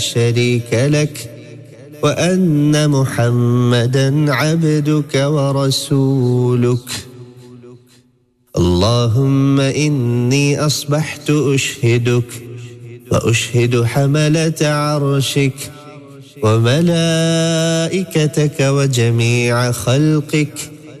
شريك لك وأن محمدا عبدك ورسولك. اللهم إني أصبحت أشهدك وأشهد حملة عرشك وملائكتك وجميع خلقك